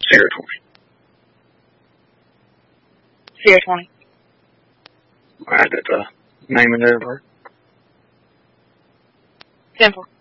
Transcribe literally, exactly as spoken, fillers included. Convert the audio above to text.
Sierra twenty. Sierra twenty. Alright, that's uh, name and date of birth. Simple.